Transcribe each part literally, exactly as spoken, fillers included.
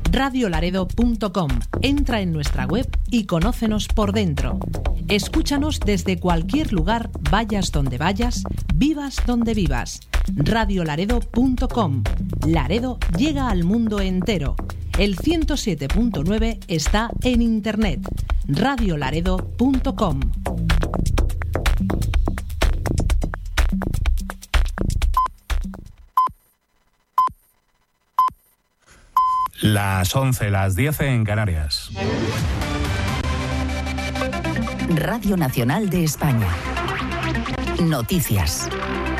radio laredo punto com. Entra en nuestra web y conócenos por dentro. Escúchanos desde cualquier lugar, vayas donde vayas, vivas donde vivas. radio laredo punto com. Laredo llega al mundo entero. El ciento siete punto nueve está en internet. radio laredo punto com. Las once, las diez en Canarias. Radio Nacional de España. Noticias.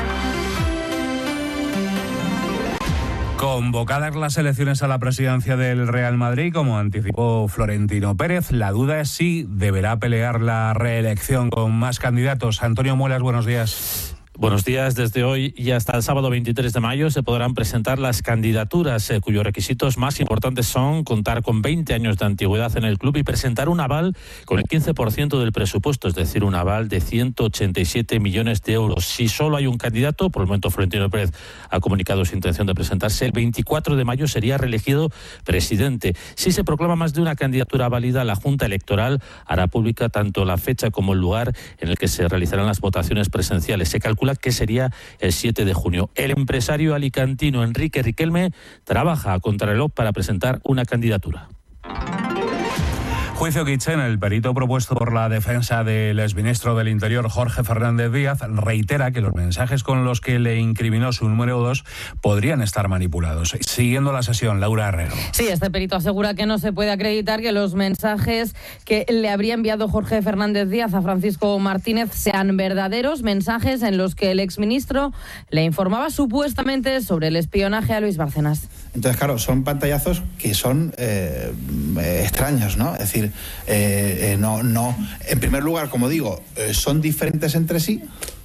Convocadas las elecciones a la presidencia del Real Madrid, como anticipó Florentino Pérez, la duda es si deberá pelear la reelección con más candidatos. Antonio Muelas, buenos días. Buenos días. Desde hoy y hasta el sábado veintitrés de mayo se podrán presentar las candidaturas eh, cuyos requisitos más importantes son contar con veinte años de antigüedad en el club y presentar un aval con el quince por ciento del presupuesto, es decir, un aval de ciento ochenta y siete millones de euros. Si solo hay un candidato, por el momento Florentino Pérez ha comunicado su intención de presentarse, el veinticuatro de mayo sería reelegido presidente. Si se proclama más de una candidatura válida, la Junta Electoral hará pública tanto la fecha como el lugar en el que se realizarán las votaciones presenciales. Se calcula que sería el siete de junio. El empresario alicantino Enrique Riquelme trabaja a contrarreloj para presentar una candidatura. Juicio Kitchen, el perito propuesto por la defensa del exministro del Interior, Jorge Fernández Díaz, reitera que los mensajes con los que le incriminó su número dos podrían estar manipulados. Siguiendo la sesión, Laura Herrero. Sí, este perito asegura que no se puede acreditar que los mensajes que le habría enviado Jorge Fernández Díaz a Francisco Martínez sean verdaderos, mensajes en los que el exministro le informaba supuestamente sobre el espionaje a Luis Bárcenas. Entonces, claro, son pantallazos que son eh, extraños, ¿no? Es decir, eh, eh, no, no. En primer lugar, como digo, eh, son diferentes entre sí.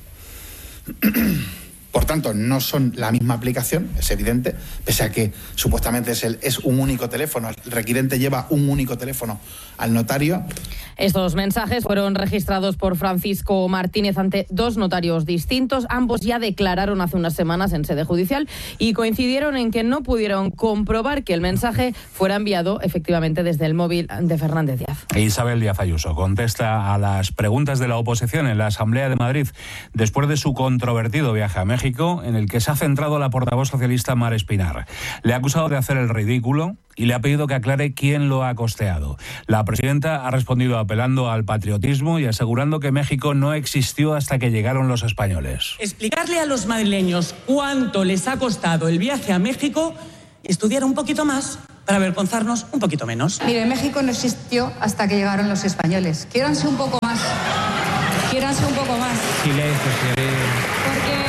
Por tanto, no son la misma aplicación, es evidente, pese a que supuestamente es, el, es un único teléfono. El requirente lleva un único teléfono al notario. Estos mensajes fueron registrados por Francisco Martínez ante dos notarios distintos. Ambos ya declararon hace unas semanas en sede judicial y coincidieron en que no pudieron comprobar que el mensaje fuera enviado efectivamente desde el móvil de Fernández Díaz. Isabel Díaz Ayuso contesta a las preguntas de la oposición en la Asamblea de Madrid después de su controvertido viaje a México, en el que se ha centrado la portavoz socialista Mar Espinar. Le ha acusado de hacer el ridículo y le ha pedido que aclare quién lo ha costeado. La presidenta ha respondido apelando al patriotismo y asegurando que México no existió hasta que llegaron los españoles. Explicarle a los madrileños cuánto les ha costado el viaje a México y estudiar un poquito más para avergonzarnos un poquito menos. Mire, México no existió hasta que llegaron los españoles. Quiéranse un poco más. Quiéranse un poco más. Silencio, silencio. Porque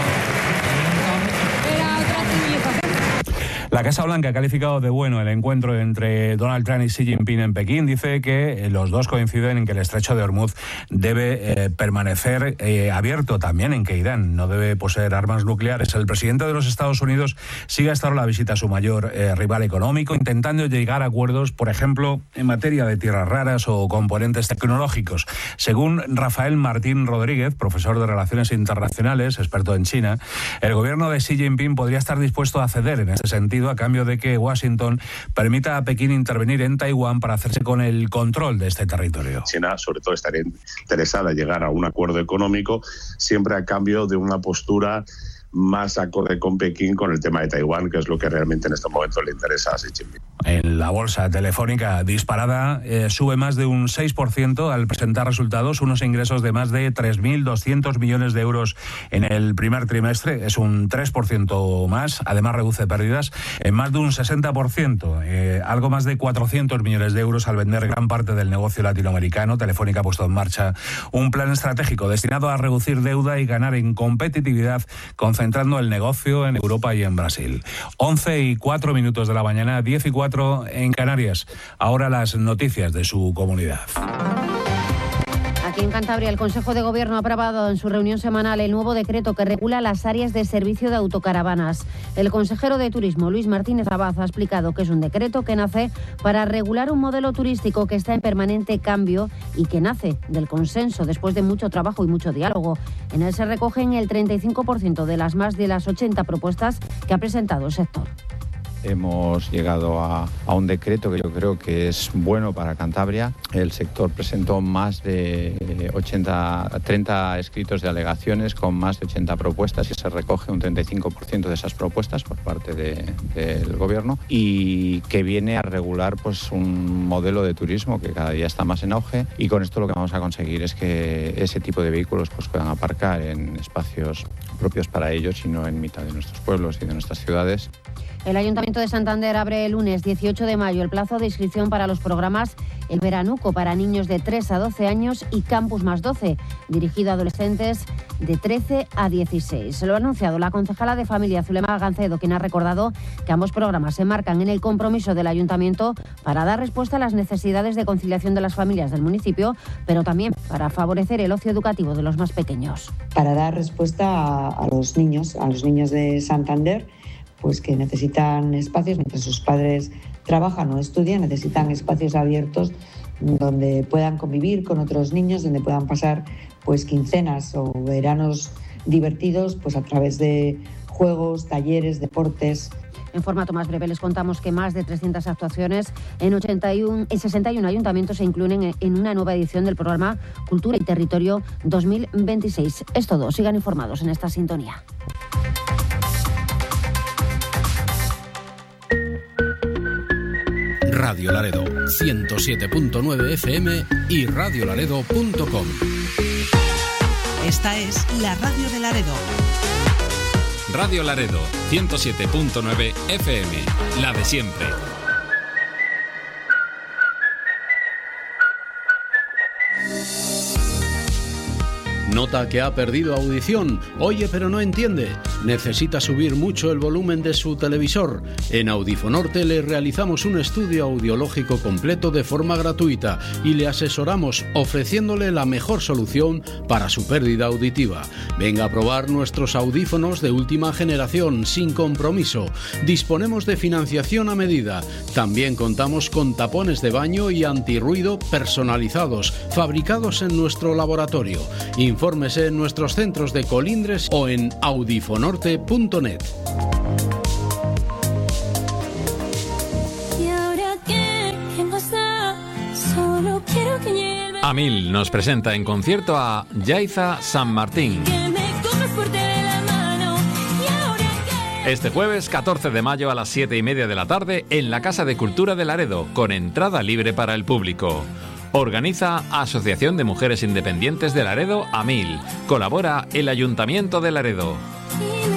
era otra civilización. La Casa Blanca ha calificado de bueno el encuentro entre Donald Trump y Xi Jinping en Pekín. Dice que los dos coinciden en que el estrecho de Hormuz debe eh, permanecer eh, abierto, también en que Irán no debe poseer armas nucleares. El presidente de los Estados Unidos sigue hasta ahora la visita a su mayor eh, rival económico, intentando llegar a acuerdos, por ejemplo, en materia de tierras raras o componentes tecnológicos. Según Rafael Martín Rodríguez, profesor de Relaciones Internacionales, experto en China, el gobierno de Xi Jinping podría estar dispuesto a ceder en este sentido a cambio de que Washington permita a Pekín intervenir en Taiwán para hacerse con el control de este territorio. China, sobre todo, estaría interesada en llegar a un acuerdo económico, siempre a cambio de una postura más acorde con Pekín con el tema de Taiwán, que es lo que realmente en este momento le interesa a Xi Jinping. En la bolsa telefónica disparada eh, sube más de un seis por ciento al presentar resultados, unos ingresos de más de tres mil doscientos millones de euros en el primer trimestre, es un tres por ciento más, además reduce pérdidas en más de un sesenta por ciento, eh, algo más de cuatrocientos millones de euros al vender gran parte del negocio latinoamericano. Telefónica ha puesto en marcha un plan estratégico destinado a reducir deuda y ganar en competitividad, concentrando el negocio en Europa y en Brasil. once y cuatro minutos de la mañana, diez y cuatro en Canarias. Ahora las noticias de su comunidad. Aquí en Cantabria, el Consejo de Gobierno ha aprobado en su reunión semanal el nuevo decreto que regula las áreas de servicio de autocaravanas. El consejero de Turismo, Luis Martínez Abad, ha explicado que es un decreto que nace para regular un modelo turístico que está en permanente cambio y que nace del consenso después de mucho trabajo y mucho diálogo. En él se recogen el treinta y cinco por ciento de las más de las ochenta propuestas que ha presentado el sector. hemos llegado a, a un decreto que yo creo que es bueno para Cantabria. El sector presentó más de ochenta, treinta escritos de alegaciones con más de ochenta propuestas y se recoge un treinta y cinco por ciento de esas propuestas por parte de, del gobierno, y que viene a regular pues un modelo de turismo que cada día está más en auge, y con esto lo que vamos a conseguir es que ese tipo de vehículos pues puedan aparcar en espacios propios para ellos y no en mitad de nuestros pueblos y de nuestras ciudades. El Ayuntamiento de Santander abre el lunes dieciocho de mayo el plazo de inscripción para los programas El Veranuco para niños de tres a doce años y Campus más doce, dirigido a adolescentes de trece a dieciséis. Se lo ha anunciado la concejala de Familia, Zulema Gancedo, quien ha recordado que ambos programas se enmarcan en el compromiso del Ayuntamiento para dar respuesta a las necesidades de conciliación de las familias del municipio, pero también para favorecer el ocio educativo de los más pequeños. Para dar respuesta a, a los niños, a los niños de Santander, pues que necesitan espacios mientras sus padres trabajan o estudian, necesitan espacios abiertos donde puedan convivir con otros niños, donde puedan pasar pues quincenas o veranos divertidos pues a través de juegos, talleres, deportes. En formato más breve les contamos que más de trescientas actuaciones en, ochenta y uno, en sesenta y uno ayuntamientos se incluyen en una nueva edición del programa Cultura y Territorio dos mil veintiséis. Es todo, sigan informados en esta sintonía. Radio Laredo, ciento siete punto nueve F M y radio laredo punto com. Esta es la radio de Laredo. Radio Laredo, ciento siete punto nueve F M, la de siempre. Nota que ha perdido audición, oye pero no entiende, necesita subir mucho el volumen de su televisor. En Audifonorte le realizamos un estudio audiológico completo de forma gratuita y le asesoramos ofreciéndole la mejor solución para su pérdida auditiva. Venga a probar nuestros audífonos de última generación sin compromiso. Disponemos de financiación a medida. También contamos con tapones de baño y antirruido personalizados, fabricados en nuestro laboratorio. Infórmese en nuestros centros de Colindres o en audifonorte punto net. ¿Y ahora qué? ¿Qué pasa? Solo quiero que llegue. Amil nos presenta en concierto a Yaiza San Martín. Que me cojas fuerte de la mano. ¿Y ahora qué? Este jueves catorce de mayo a las siete y media de la tarde en la Casa de Cultura de Laredo, con entrada libre para el público. Organiza Asociación de Mujeres Independientes de Laredo, Amil. Colabora el Ayuntamiento de Laredo.